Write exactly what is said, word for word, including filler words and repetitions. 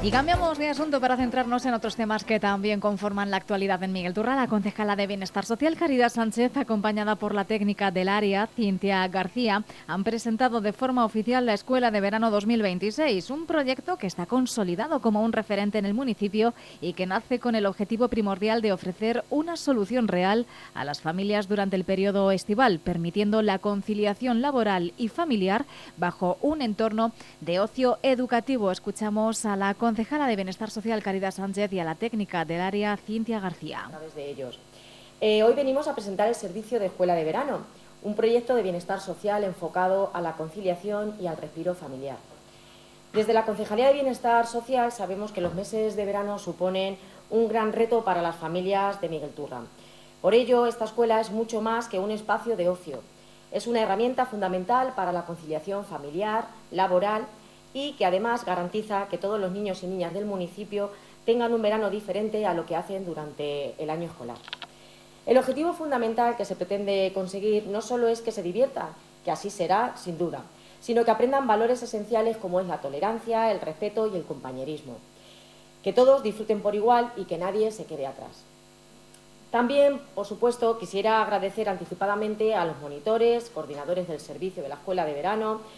Y cambiamos de asunto para centrarnos en otros temas que también conforman la actualidad en Miguel Turra. La concejala de Bienestar Social, Caridad Sánchez, acompañada por la técnica del área, Cintia García, han presentado de forma oficial la Escuela de Verano dos mil veintiséis, un proyecto que está consolidado como un referente en el municipio y que nace con el objetivo primordial de ofrecer una solución real a las familias durante el periodo estival, permitiendo la conciliación laboral y familiar bajo un entorno de ocio educativo. Escuchamos a la concejala de Bienestar Social, Caridad Sánchez, y a la técnica del área, Cintia García. A través de ellos. Eh, hoy venimos a presentar el servicio de Escuela de Verano, un proyecto de bienestar social enfocado a la conciliación y al respiro familiar. Desde la Concejalía de Bienestar Social sabemos que los meses de verano suponen un gran reto para las familias de Miguel Turra. Por ello, esta escuela es mucho más que un espacio de ocio. Es una herramienta fundamental para la conciliación familiar, laboral y que además garantiza que todos los niños y niñas del municipio tengan un verano diferente a lo que hacen durante el año escolar. El objetivo fundamental que se pretende conseguir no solo es que se diviertan, que así será sin duda, sino que aprendan valores esenciales como es la tolerancia, el respeto y el compañerismo. Que todos disfruten por igual y que nadie se quede atrás. También, por supuesto, quisiera agradecer anticipadamente a los monitores, coordinadores del servicio de la Escuela de Verano